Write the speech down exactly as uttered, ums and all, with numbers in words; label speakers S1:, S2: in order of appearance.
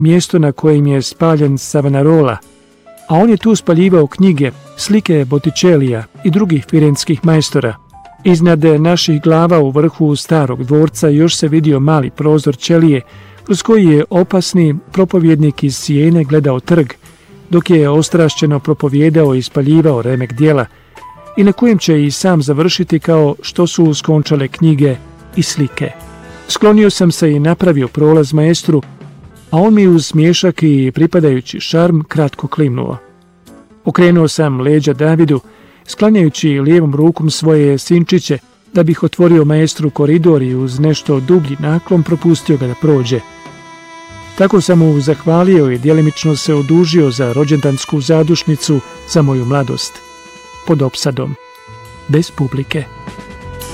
S1: mjesto na kojem je spaljen Savonarola, a on je tu spaljivao knjige, slike Botticelija i drugih firenskih majstora. Iznad naših glava u vrhu starog dvorca još se vidio mali prozor ćelije, kroz koji je opasni propovjednik iz Sijene gledao trg, dok je ostrašćeno propovijedao i spaljivao remek djela, i na kojem će i sam završiti kao što su skončale knjige i slike. Sklonio sam se i napravio prolaz maestru, a on mi uz smiješak i pripadajući šarm kratko klimnuo. Okrenuo sam leđa Davidu, sklanjajući lijevom rukom svoje sinčiće, da bih otvorio maestru koridor i uz nešto dublji naklon propustio ga da prođe. Tako sam mu zahvalio i djelimično se odužio za rođendansku zadušnicu za moju mladost. Pod opsadom, bez publike.